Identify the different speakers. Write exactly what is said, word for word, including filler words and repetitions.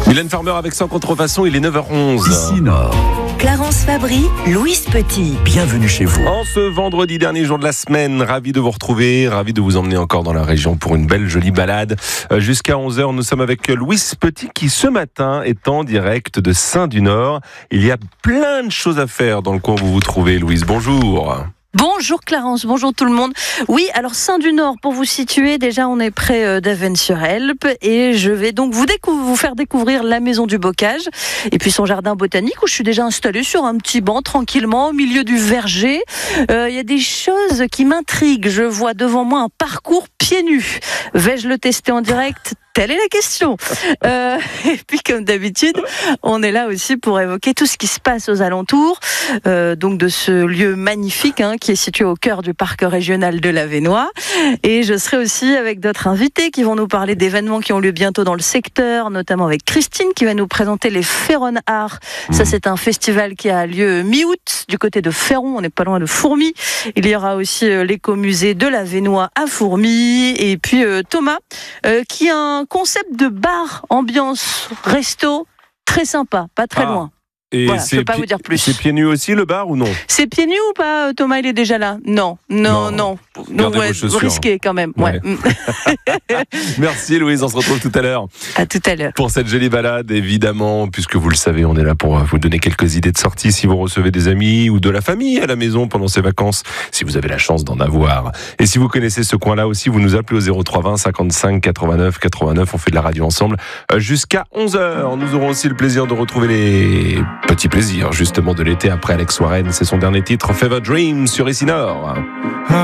Speaker 1: Mylène Farmer avec Sans Contrefaçon, il est neuf heures onze.
Speaker 2: Ici Nord.
Speaker 3: Clarence Fabry, Louise Petit.
Speaker 2: Bienvenue chez vous.
Speaker 1: En ce vendredi dernier jour de la semaine, ravi de vous retrouver, ravi de vous emmener encore dans la région pour une belle jolie balade. Jusqu'à onze heures, nous sommes avec Louise Petit qui ce matin est en direct de Saint-du-Nord. Il y a plein de choses à faire dans le coin où vous vous trouvez, Louise. Bonjour.
Speaker 4: Bonjour Clarence, bonjour tout le monde. Oui, alors Saint-du-Nord, pour vous situer, déjà on est près d'Avesnes-sur-Helpe et je vais donc vous, décou- vous faire découvrir la maison du bocage et puis son jardin botanique où je suis déjà installée sur un petit banc tranquillement au milieu du verger. Il euh, y a des choses qui m'intriguent. Je vois devant moi un parcours pieds nus. Vais-je le tester en direct ? Telle est la question. Euh, et puis, comme d'habitude, on est là aussi pour évoquer tout ce qui se passe aux alentours, euh, donc de ce lieu magnifique hein, qui est situé au cœur du parc régional de l'Avesnois. Et je serai aussi avec d'autres invités qui vont nous parler d'événements qui ont lieu bientôt dans le secteur, notamment avec Christine qui va nous présenter les Féron Arts. Ça, c'est un festival qui a lieu mi-août du côté de Féron. On n'est pas loin de Fourmies. Il y aura aussi euh, l'écomusée de l'Avesnois à Fourmies. Et puis euh, Thomas, euh, qui a un concept de bar, ambiance, resto, très sympa, pas très
Speaker 1: Ah.
Speaker 4: loin.
Speaker 1: Et
Speaker 4: Voilà, je
Speaker 1: c'est
Speaker 4: peux pas
Speaker 1: pi-
Speaker 4: vous dire plus.
Speaker 1: C'est pieds nus aussi le bar ou non?
Speaker 4: C'est pieds nus ou pas, Thomas, il est déjà là? Non, non,
Speaker 1: Non.
Speaker 4: non.
Speaker 1: Gardez
Speaker 4: Donc, ouais,
Speaker 1: vos chaussures.
Speaker 4: risqué quand même. Ouais.
Speaker 1: Merci Louise, on se retrouve tout à l'heure.
Speaker 4: À tout à l'heure.
Speaker 1: Pour cette jolie balade, évidemment, puisque vous le savez, on est là pour vous donner quelques idées de sortie si vous recevez des amis ou de la famille à la maison pendant ces vacances, si vous avez la chance d'en avoir. Et si vous connaissez ce coin-là aussi, vous nous appelez au zéro trois vingt cinquante-cinq quatre-vingt-neuf quatre-vingt-neuf. On fait de la radio ensemble jusqu'à onze heures. Nous aurons aussi le plaisir de retrouver les petits plaisirs, justement, de l'été après Alex Warren. C'est son dernier titre, Fever Dream sur Ici Nord.